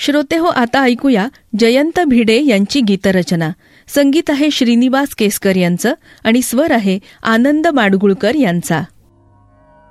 श्रोतेहो, आता ऐकूया जयंत भिडे यांची गीतरचना. संगीत आहे श्रीनिवास केसकर यांचं आणि स्वर आहे आनंद माडगुळकर यांचा.